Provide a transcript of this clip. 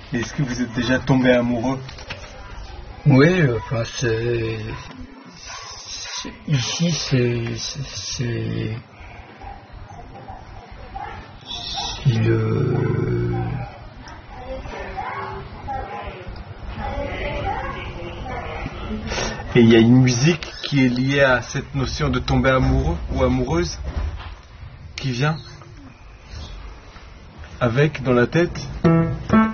Est-ce que vous êtes déjà tombé amoureux? Oui, enfin, ici, Et il y a une musique qui est liée à cette notion de tomber amoureux ou amoureuse qui vient avec dans la tête?